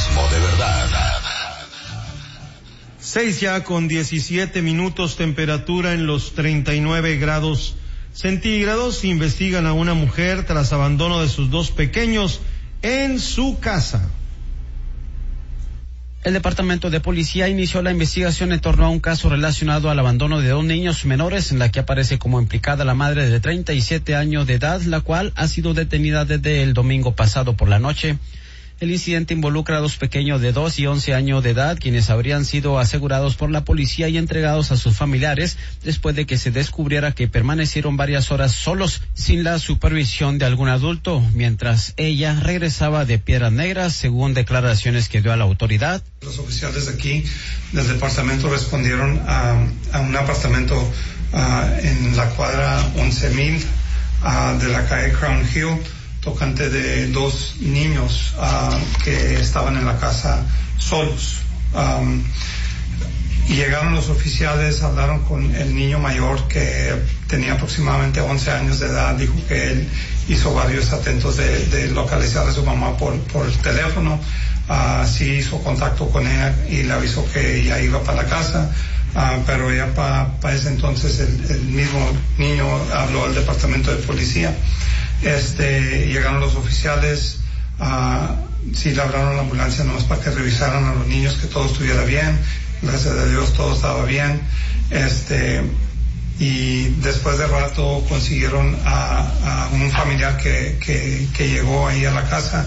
Periodismo de verdad. 6:17 temperatura en los 39 grados centígrados. Investigan a una mujer tras abandono de sus dos pequeños en su casa. El Departamento de Policía inició la investigación en torno a un caso relacionado al abandono de dos niños menores, en la que aparece como implicada la madre de 37 años de edad, la cual ha sido detenida desde el domingo pasado por la noche. El incidente involucra a dos pequeños de 2 y 11 años de edad, quienes habrían sido asegurados por la policía y entregados a sus familiares después de que se descubriera que permanecieron varias horas solos sin la supervisión de algún adulto, mientras ella regresaba de Piedras Negras, según declaraciones que dio a la autoridad. Los oficiales de aquí del departamento respondieron a un apartamento en la cuadra 11,000 de la calle Crown Hill, tocante de dos niños que estaban en la casa solos. Y llegaron los oficiales, hablaron con el niño mayor que tenía aproximadamente 11 años de edad. Dijo que él hizo varios atentos de localizar a su mamá por el teléfono. Sí hizo contacto con ella y le avisó que ella iba para la casa. Pero ya para ese entonces el mismo niño habló al departamento de policía. Llegaron los oficiales, sí le hablaron a la ambulancia nomás para que revisaran a los niños, que todo estuviera bien. Gracias a Dios todo estaba bien. Y después de rato consiguieron a un familiar que llegó ahí a la casa.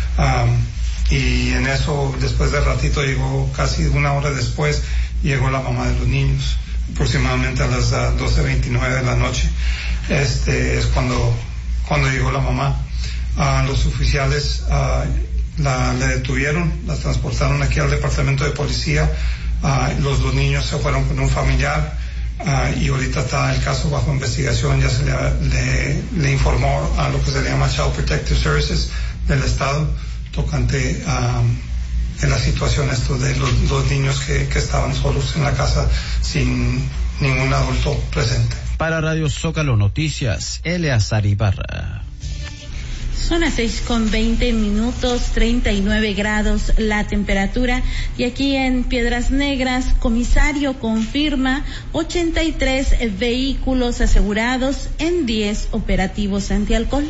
Y en eso, después de ratito, llegó casi una hora después, llegó la mamá de los niños, aproximadamente a las 12:29 de la noche. Es cuando llegó la mamá. Los oficiales le detuvieron, la transportaron aquí al departamento de policía. Los dos niños se fueron con un familiar y ahorita está el caso bajo investigación. Ya se le informó a lo que se le llama Child Protective Services del estado tocante en la situación esto de los dos niños que estaban solos en la casa sin ningún adulto presente. Para Radio Zócalo Noticias, Eleazar Ibarra. Son las 6:20, 39 grados la temperatura. Y aquí en Piedras Negras, comisario confirma 83 vehículos asegurados en 10 operativos antialcohol.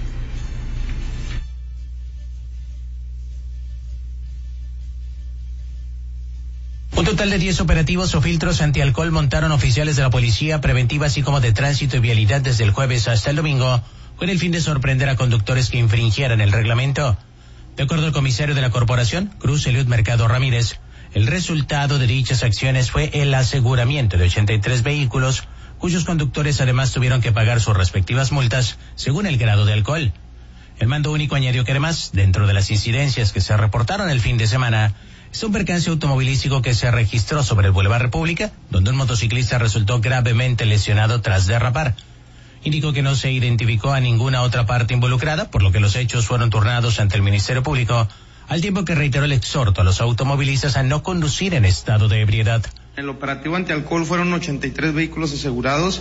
Un total de 10 operativos o filtros antialcohol montaron oficiales de la policía preventiva, así como de tránsito y vialidad, desde el jueves hasta el domingo, con el fin de sorprender a conductores que infringieran el reglamento. De acuerdo al comisario de la corporación, Cruz Eliud Mercado Ramírez, el resultado de dichas acciones fue el aseguramiento de 83 vehículos, cuyos conductores además tuvieron que pagar sus respectivas multas según el grado de alcohol. El mando único añadió que además, dentro de las incidencias que se reportaron el fin de semana, es un percance automovilístico que se registró sobre el Boulevard República, donde un motociclista resultó gravemente lesionado tras derrapar. Indicó que no se identificó a ninguna otra parte involucrada, por lo que los hechos fueron turnados ante el Ministerio Público, al tiempo que reiteró el exhorto a los automovilistas a no conducir en estado de ebriedad. En el operativo antialcohol fueron 83 vehículos asegurados,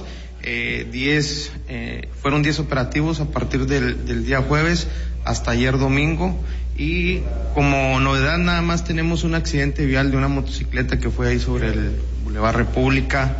fueron 10 operativos a partir del día jueves hasta ayer domingo. Y como novedad nada más tenemos un accidente vial de una motocicleta que fue ahí sobre el Boulevard República.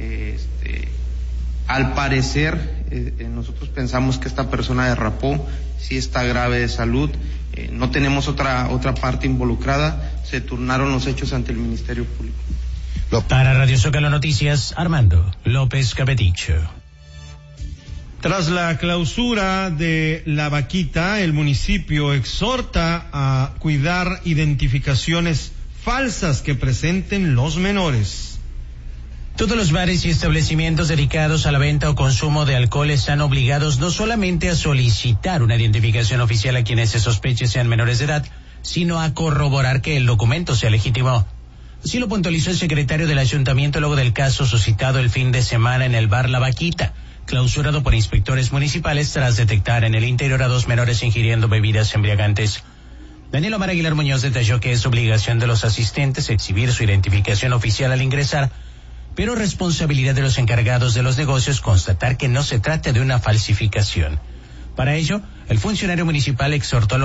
Al parecer nosotros pensamos que esta persona derrapó, sí está grave de salud, no tenemos otra parte involucrada, se turnaron los hechos ante el Ministerio Público. Para Radio Zócalo Noticias, Armando López Capeticho. Tras la clausura de La Vaquita, el municipio exhorta a cuidar identificaciones falsas que presenten los menores. Todos los bares y establecimientos dedicados a la venta o consumo de alcohol están obligados no solamente a solicitar una identificación oficial a quienes se sospeche sean menores de edad, sino a corroborar que el documento sea legítimo. Así lo puntualizó el secretario del ayuntamiento luego del caso suscitado el fin de semana en el bar La Vaquita, clausurado por inspectores municipales tras detectar en el interior a dos menores ingiriendo bebidas embriagantes. Daniel Omar Aguilar Muñoz detalló que es obligación de los asistentes exhibir su identificación oficial al ingresar, pero responsabilidad de los encargados de los negocios constatar que no se trata de una falsificación. Para ello, el funcionario municipal exhortó a